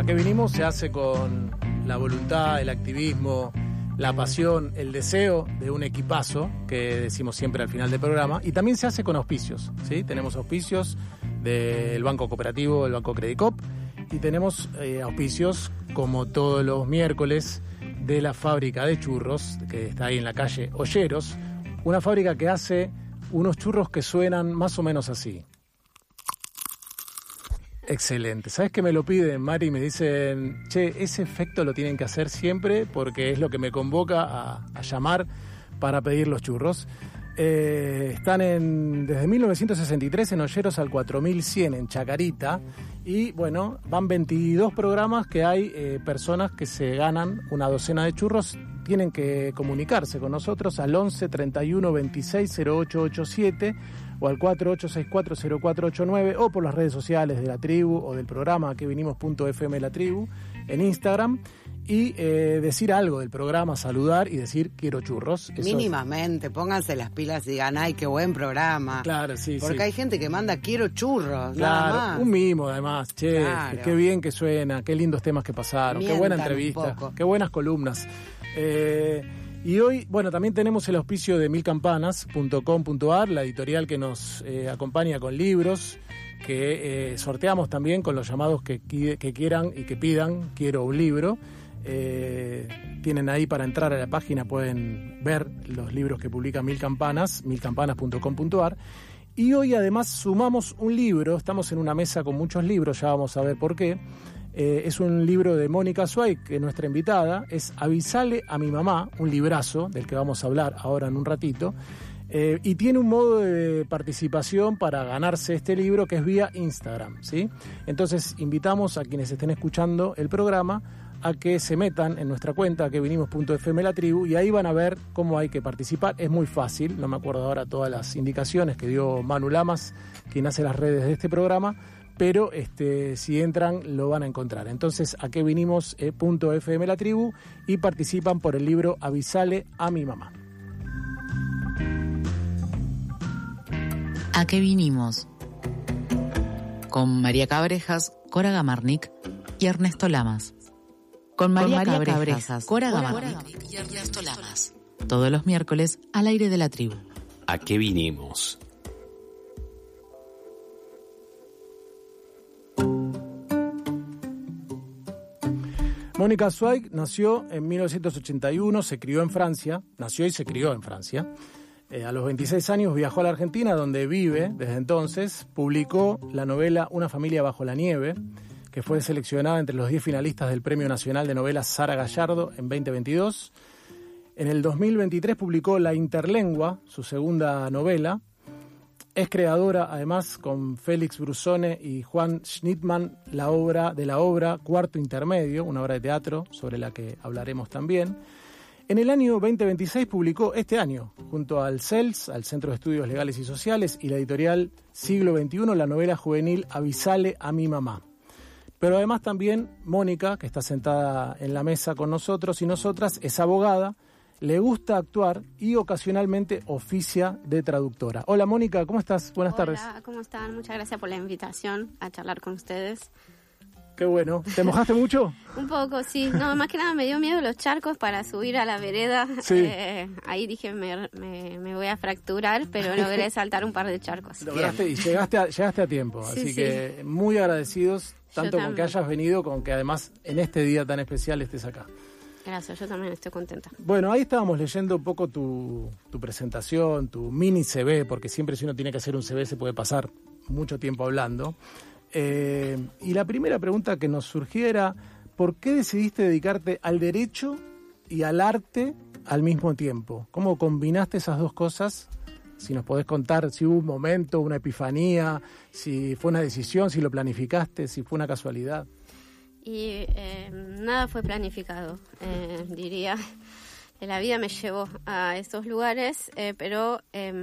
que vinimos se hace con la voluntad, el activismo, la pasión, el deseo de un equipazo, que decimos siempre al final del programa, y también se hace con auspicios, ¿sí? Tenemos auspicios del Banco Cooperativo, del Banco Credicop, y tenemos auspicios, como todos los miércoles, de la fábrica de churros, que está ahí en la calle Olleros, una fábrica que hace unos churros que suenan más o menos así. Excelente. ¿Sabes qué me lo piden, Mari? Me dicen, che, ese efecto lo tienen que hacer siempre porque es lo que me convoca a llamar para pedir los churros. Están desde 1963 en Olleros al 4100 en Chacarita y bueno, van 22 programas que hay personas que se ganan una docena de churros. Tienen que comunicarse con nosotros al 11 31 26 0887 o al 48640489 o por las redes sociales de La Tribu o del programa aquevinimos.fm La Tribu en Instagram y decir algo del programa, saludar y decir quiero churros. Eso mínimamente, pónganse las pilas y digan, ay, qué buen programa. Claro, sí, porque sí. Hay gente que manda quiero churros, claro, nada más. Un mimo además, che, claro. Qué bien que suena, qué lindos temas que pasaron, Mientan qué buena entrevista, qué buenas columnas. Y hoy, bueno, también tenemos el auspicio de milcampanas.com.ar, la editorial que nos acompaña con libros, que sorteamos también con los llamados que quieran y que pidan, quiero un libro. Tienen ahí para entrar a la página, pueden ver los libros que publica milcampanas.com.ar. Y hoy además sumamos un libro, estamos en una mesa con muchos libros, ya vamos a ver por qué. Es un libro de Mónica Zweig, que es nuestra invitada, es Avisale a mi mamá, un librazo del que vamos a hablar ahora en un ratito, y tiene un modo de participación para ganarse este libro que es vía Instagram, ¿sí? Entonces invitamos a quienes estén escuchando el programa a que se metan en nuestra cuenta aquevinimos.fm La Tribu y ahí van a ver cómo hay que participar. Es muy fácil, no me acuerdo ahora todas las indicaciones que dio Manu Lamas, quien hace las redes de este programa, pero si entran lo van a encontrar. Entonces, aquevinimos.fm La Tribu y participan por el libro Avisale a mi mamá. ¿A qué vinimos? Con María Cabrejas, Cora Gamarnik y Ernesto Lamas. Con María Cabrejas, Cora Gamarnik y Ernesto Lamas. Todos los miércoles al aire de La Tribu. ¿A qué vinimos? Mónica Zweig nació en 1981, se crió en Francia, nació y se crió en Francia. A los 26 años viajó a la Argentina, donde vive desde entonces. Publicó la novela Una familia bajo la nieve, que fue seleccionada entre los 10 finalistas del Premio Nacional de Novela Sara Gallardo en 2022. En el 2023 publicó La Interlengua, su segunda novela. Es creadora, además, con Félix Brusone y Juan Schnittmann, de la obra Cuarto Intermedio, una obra de teatro sobre la que hablaremos también. En el año 2026 publicó este año, junto al CELS, al Centro de Estudios Legales y Sociales, y la editorial Siglo XXI, la novela juvenil Avisale a mi mamá. Pero además también Mónica, que está sentada en la mesa con nosotros y nosotras, es abogada, le gusta actuar y ocasionalmente oficia de traductora. Hola Mónica, ¿cómo estás? Buenas tardes. Hola, ¿cómo están? Muchas gracias por la invitación a charlar con ustedes. Qué bueno. ¿Te mojaste mucho? Un poco, sí. No, más que nada me dio miedo los charcos para subir a la vereda. Sí. Ahí dije, me voy a fracturar, pero logré saltar un par de charcos. Lograste y llegaste a tiempo. Sí, así sí. que muy agradecidos, tanto con que hayas venido, como que además en este día tan especial estés acá. Gracias, yo también estoy contenta. Bueno, ahí estábamos leyendo un poco tu presentación, tu mini CV, porque siempre si uno tiene que hacer un CV se puede pasar mucho tiempo hablando. Y la primera pregunta que nos surgiera, ¿por qué decidiste dedicarte al derecho y al arte al mismo tiempo? ¿Cómo combinaste esas dos cosas? Si nos podés contar si hubo un momento, una epifanía, si fue una decisión, si lo planificaste, si fue una casualidad. Y nada fue planificado, diría. La vida me llevó a estos lugares, pero...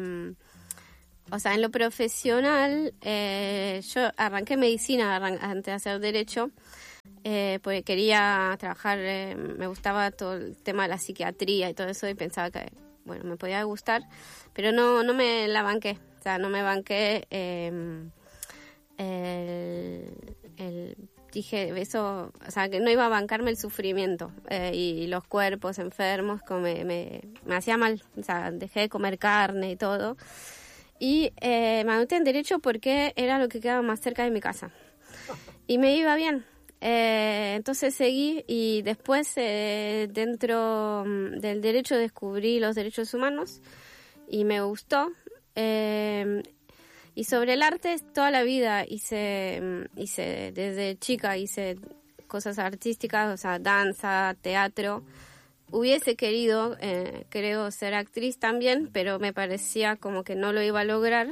O sea, en lo profesional, yo arranqué medicina antes de hacer derecho, porque quería trabajar, me gustaba todo el tema de la psiquiatría y todo eso, y pensaba que, bueno, me podía gustar, pero no me la banqué, o sea, no me banqué el dije eso, o sea, que no iba a bancarme el sufrimiento y los cuerpos enfermos, como me hacía mal, o sea, dejé de comer carne y todo. Y me anoté en Derecho porque era lo que quedaba más cerca de mi casa. Y me iba bien. Entonces seguí y después dentro del Derecho descubrí los derechos humanos y me gustó. Y sobre el arte toda la vida hice desde chica hice cosas artísticas, o sea, danza, teatro. Hubiese querido, creo, ser actriz también, pero me parecía como que no lo iba a lograr.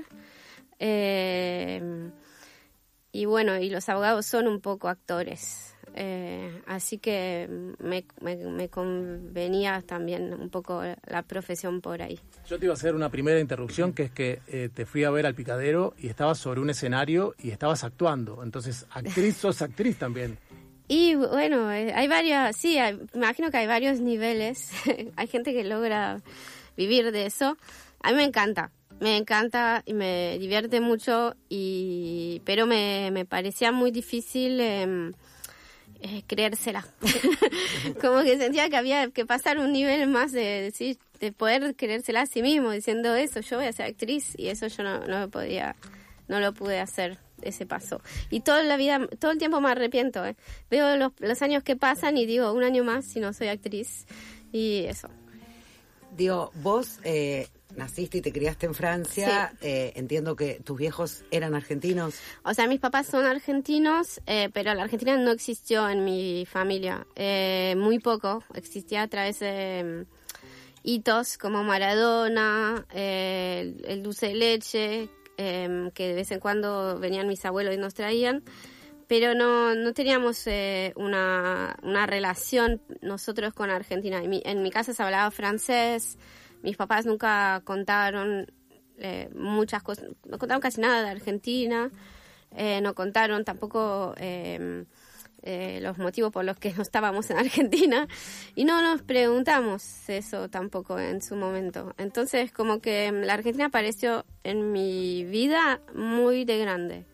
Y bueno, y los abogados son un poco actores. Así que me convenía también un poco la profesión por ahí. Yo te iba a hacer una primera interrupción, que es que te fui a ver al Picadero y estabas sobre un escenario y estabas actuando. Entonces, sos actriz también. Y bueno, hay varias, sí, me imagino que hay varios niveles. Hay gente que logra vivir de eso. A mí me encanta y me divierte mucho, pero me parecía muy difícil creérsela. Como que sentía que había que pasar un nivel más de poder creérsela a sí mismo, diciendo eso, yo voy a ser actriz, y eso yo no lo pude hacer, ese paso. Y toda la vida, todo el tiempo me arrepiento, Veo los años que pasan y digo, un año más si no soy actriz, y eso. Digo, vos naciste y te criaste en Francia, sí. Entiendo que tus viejos eran argentinos. O sea, mis papás son argentinos, pero la Argentina no existió en mi familia, muy poco, existía a través de hitos como Maradona, el dulce de leche, que de vez en cuando venían mis abuelos y nos traían, pero no teníamos una relación nosotros con Argentina. En mi casa se hablaba francés, mis papás nunca contaron muchas cosas, no contaron casi nada de Argentina, no contaron tampoco los motivos por los que no estábamos en Argentina, y no nos preguntamos eso tampoco en su momento. Entonces, como que la Argentina apareció en mi vida muy de grande.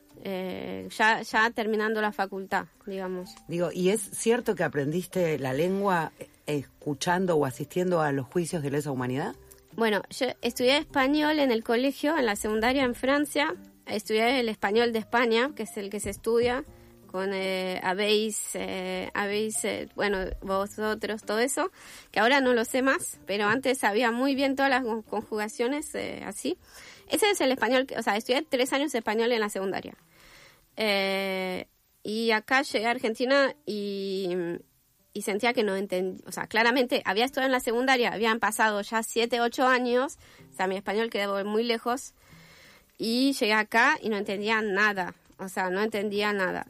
Ya terminando la facultad, digamos. Digo, ¿y es cierto que aprendiste la lengua escuchando o asistiendo a los juicios de lesa humanidad? Bueno, yo estudié español en el colegio, en la secundaria en Francia. Estudié el español de España, que es el que se estudia con bueno, vosotros, todo eso, que ahora no lo sé más, pero antes sabía muy bien todas las conjugaciones así. Ese es el español, o sea, estudié 3 años de español en la secundaria. Y acá llegué a Argentina y sentía que no entendía, o sea, claramente había estado en la secundaria, habían pasado ya 7, 8 años, o sea, mi español quedó muy lejos, y llegué acá y no entendía nada, o sea, no entendía nada,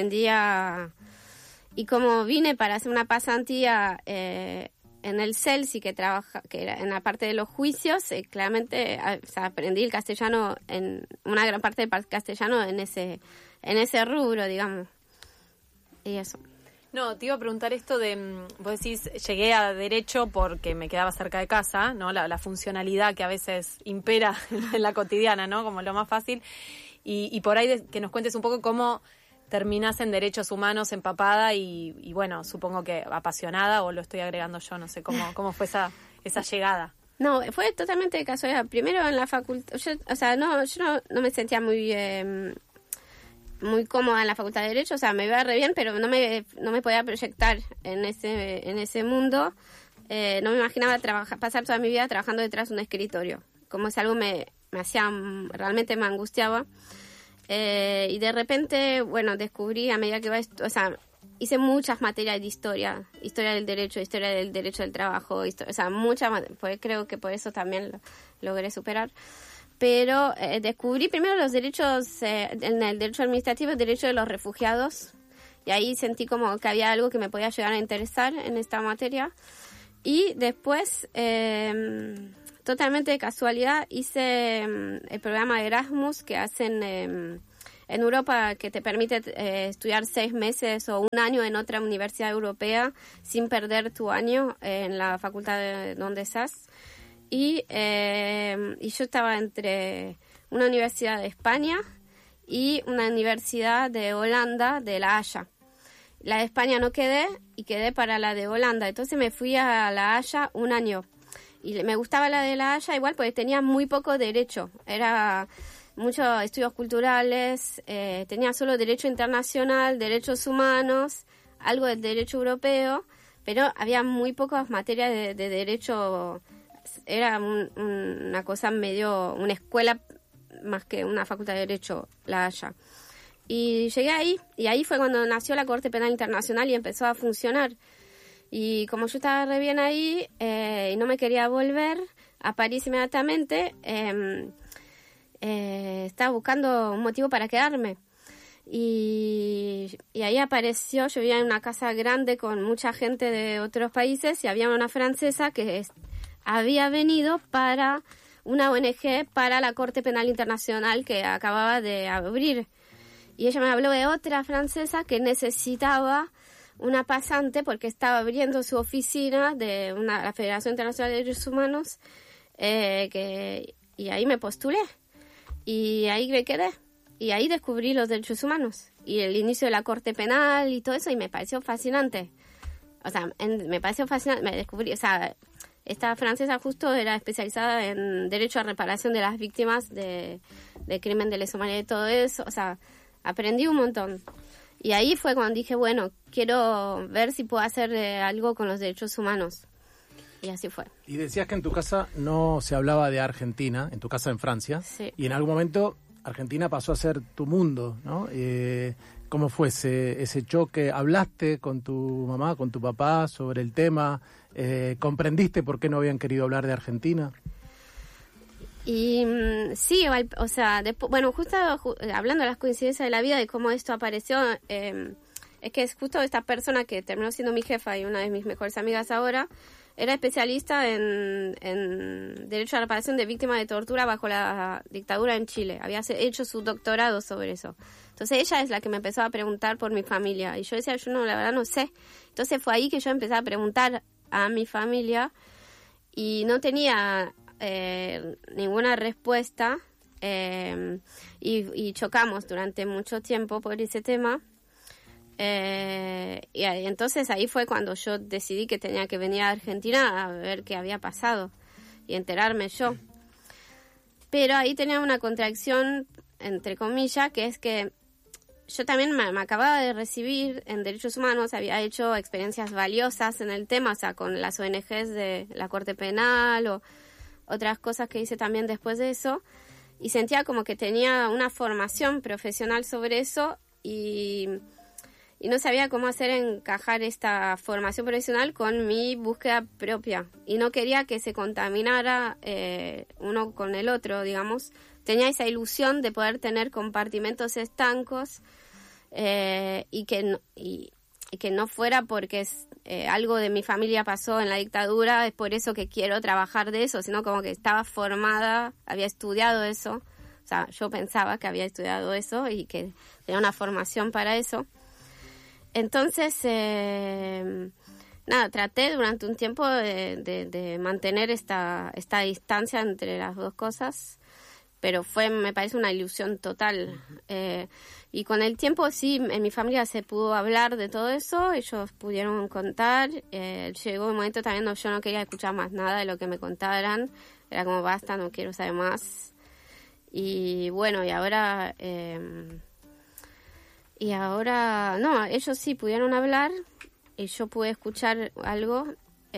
y como vine para hacer una pasantía en el CELSI, que era en la parte de los juicios, claramente, o sea, aprendí el castellano, en una gran parte del castellano en ese rubro, digamos, y eso. No, te iba a preguntar esto de, vos decís, llegué a Derecho porque me quedaba cerca de casa, ¿no? La funcionalidad que a veces impera en la cotidiana, ¿no? Como lo más fácil. Y por ahí que nos cuentes un poco cómo terminás en Derechos Humanos empapada y bueno, supongo que apasionada, o lo estoy agregando yo, no sé cómo fue esa llegada. No, fue totalmente de casualidad. Primero en la facultad, yo no me sentía muy cómoda en la Facultad de Derecho, o sea, me iba re bien, pero no me podía proyectar en ese mundo. No me imaginaba pasar toda mi vida trabajando detrás de un escritorio, como si algo me hacía, realmente me angustiaba. Y de repente, bueno, descubrí a medida que o sea, hice muchas materias de historia del derecho del trabajo, o sea, creo que por eso también lo logré superar. Pero descubrí primero los derechos, en el derecho administrativo, el derecho de los refugiados, y ahí sentí como que había algo que me podía llegar a interesar en esta materia. Y después, totalmente de casualidad, hice el programa de Erasmus que hacen en Europa, que te permite estudiar 6 meses o 1 año en otra universidad europea sin perder tu año en la facultad de donde estás. Y yo estaba entre una universidad de España y una universidad de Holanda, de La Haya. La de España no quedé y quedé para la de Holanda. Entonces me fui a La Haya un año. Y me gustaba la de La Haya igual porque tenía muy poco derecho. Era muchos estudios culturales, tenía solo derecho internacional, derechos humanos, algo del derecho europeo, pero había muy pocas materias de derecho. Era una cosa medio, una escuela más que una facultad de derecho, La Haya. Y llegué ahí, y ahí fue cuando nació la Corte Penal Internacional y empezó a funcionar. Y como yo estaba re bien ahí y no me quería volver a París inmediatamente, estaba buscando un motivo para quedarme. Y ahí apareció, yo vivía en una casa grande con mucha gente de otros países y había una francesa que había venido para una ONG para la Corte Penal Internacional que acababa de abrir. Y ella me habló de otra francesa que necesitaba una pasante porque estaba abriendo su oficina de la Federación Internacional de Derechos Humanos y ahí me postulé y ahí me quedé y ahí descubrí los derechos humanos y el inicio de la Corte Penal y todo eso y me pareció fascinante. O sea, me pareció fascinante, me descubrí, o sea, esta francesa justo era especializada en derecho a reparación de las víctimas de crimen de lesa humanidad y todo eso, o sea, aprendí un montón. Y ahí fue cuando dije, bueno, quiero ver si puedo hacer algo con los derechos humanos. Y así fue. Y decías que en tu casa no se hablaba de Argentina, en tu casa en Francia. Sí. Y en algún momento Argentina pasó a ser tu mundo, ¿no? ¿Cómo fue ese choque? ¿Hablaste con tu mamá, con tu papá sobre el tema? ¿Comprendiste por qué no habían querido hablar de Argentina? Y sí, o sea, bueno, justo hablando de las coincidencias de la vida y cómo esto apareció, es que es justo esta persona que terminó siendo mi jefa y una de mis mejores amigas ahora, era especialista en derecho a la reparación de víctimas de tortura bajo la dictadura en Chile. Había hecho su doctorado sobre eso. Entonces ella es la que me empezó a preguntar por mi familia. Y yo decía, yo no, la verdad no sé. Entonces fue ahí que yo empecé a preguntar a mi familia y no tenía ninguna respuesta y chocamos durante mucho tiempo por ese tema. Y entonces ahí fue cuando yo decidí que tenía que venir a Argentina a ver qué había pasado y enterarme yo. Pero ahí tenía una contradicción, entre comillas, que es que yo también me acababa de recibir en Derechos Humanos, había hecho experiencias valiosas en el tema, o sea, con las ONGs de la Corte Penal o otras cosas que hice también después de eso, y sentía como que tenía una formación profesional sobre eso y no sabía cómo hacer encajar esta formación profesional con mi búsqueda propia. Y no quería que se contaminara uno con el otro, digamos. Tenía esa ilusión de poder tener compartimentos estancos y que no fuera porque algo de mi familia pasó en la dictadura, es por eso que quiero trabajar de eso, sino como que estaba formada, había estudiado eso. O sea, yo pensaba que había estudiado eso y que tenía una formación para eso. Entonces, traté durante un tiempo de mantener esta distancia entre las dos cosas, pero me parece una ilusión total. Y con el tiempo, sí, en mi familia se pudo hablar de todo eso, ellos pudieron contar. Llegó un momento también donde yo no quería escuchar más nada de lo que me contaran. Era como, basta, no quiero saber más. Y bueno, y ahora... no, ellos sí pudieron hablar y yo pude escuchar algo.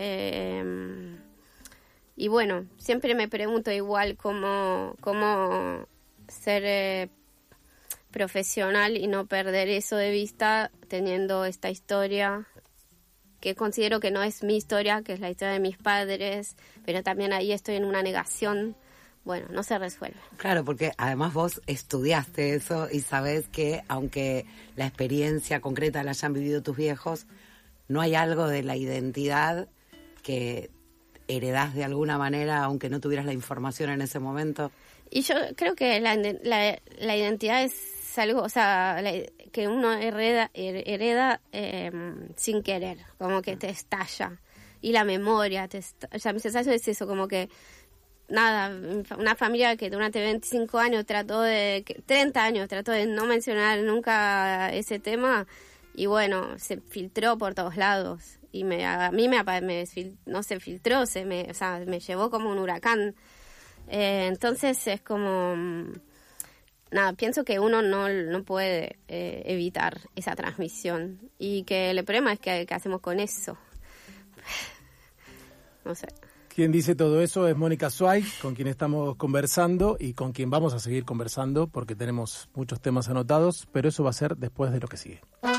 Y bueno, siempre me pregunto igual cómo ser profesional y no perder eso de vista teniendo esta historia que considero que no es mi historia, que es la historia de mis padres, pero también ahí estoy en una negación. Bueno, no se resuelve. Claro, porque además vos estudiaste eso y sabés que aunque la experiencia concreta la hayan vivido tus viejos, no hay algo de la identidad que heredás de alguna manera, aunque no tuvieras la información en ese momento. Y yo creo que la identidad es algo, o sea, que uno hereda sin querer, como que te estalla. Y la memoria, o sea, mi sensación es eso, como que nada, una familia que durante 25 años 30 años trató de no mencionar nunca ese tema, y bueno, se filtró por todos lados. Y no se filtró, me llevó como un huracán. Entonces es como... Nada, pienso que uno no puede evitar esa transmisión. Y que el problema es que hacemos con eso. No sé. Quien dice todo eso es Mónica Zweig, con quien estamos conversando y con quien vamos a seguir conversando porque tenemos muchos temas anotados, pero eso va a ser después de lo que sigue.